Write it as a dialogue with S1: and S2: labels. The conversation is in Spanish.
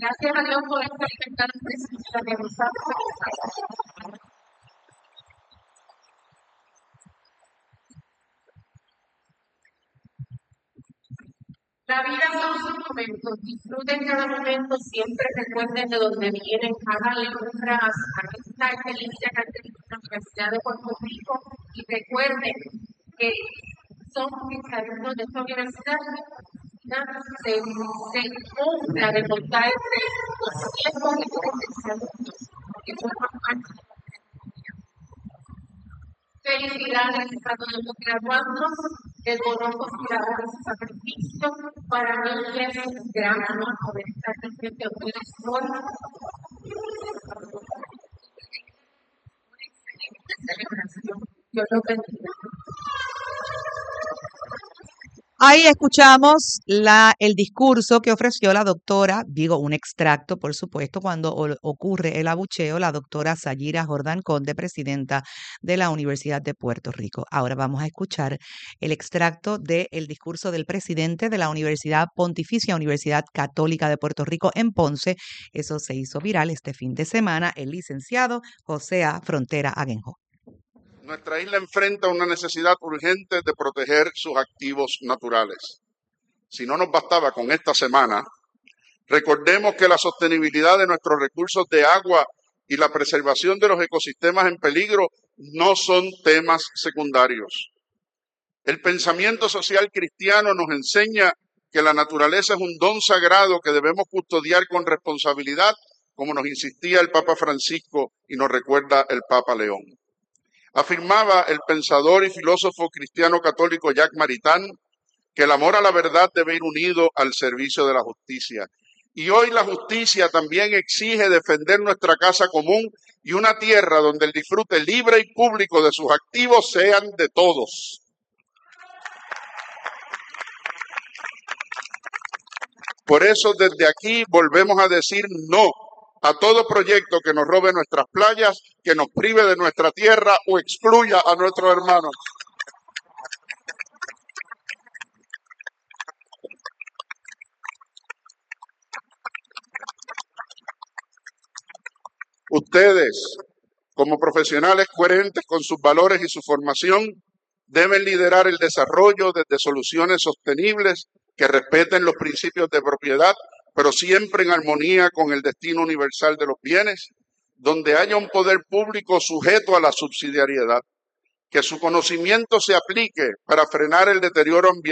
S1: Gracias a Dios por experimentar la presencia de nosotros. La vida son sus momentos, disfruten cada momento, siempre recuerden de dónde vienen, háganle honras a esta experiencia que ha tenido la Universidad de Puerto Rico y recuerden que somos exalumnos de esta universidad. Se honra de contar los tiempos y exalumnos, porque somos parte de la comunidad. Felicidades a todos los graduandos. Reconozco su labor y su sacrificio. Para mí es un gran honor poder estar frente a ustedes hoy. Una excelente celebración. Dios los bendiga.
S2: Ahí escuchamos el discurso que ofreció la doctora, digo un extracto, por supuesto, cuando ocurre el abucheo, la doctora Sayira Jordán Conde, presidenta de la Universidad de Puerto Rico. Ahora vamos a escuchar el extracto del discurso del presidente de la Universidad Pontificia Universidad Católica de Puerto Rico en Ponce. Eso se hizo viral este fin de semana, el licenciado José A. Frontera Aguenjo.
S3: Nuestra isla enfrenta una necesidad urgente de proteger sus activos naturales. Si no nos bastaba con esta semana, recordemos que la sostenibilidad de nuestros recursos de agua y la preservación de los ecosistemas en peligro no son temas secundarios. El pensamiento social cristiano nos enseña que la naturaleza es un don sagrado que debemos custodiar con responsabilidad, como nos insistía el Papa Francisco y nos recuerda el Papa León. Afirmaba el pensador y filósofo cristiano católico Jacques Maritain que el amor a la verdad debe ir unido al servicio de la justicia. Y hoy la justicia también exige defender nuestra casa común y una tierra donde el disfrute libre y público de sus activos sean de todos. Por eso desde aquí volvemos a decir no a todo proyecto que nos robe nuestras playas, que nos prive de nuestra tierra o excluya a nuestros hermanos. Ustedes, como profesionales coherentes con sus valores y su formación, deben liderar el desarrollo desde soluciones sostenibles que respeten los principios de propiedad, pero siempre en armonía con el destino universal de los bienes, donde haya un poder público sujeto a la subsidiariedad, que su conocimiento se aplique para frenar el deterioro ambiental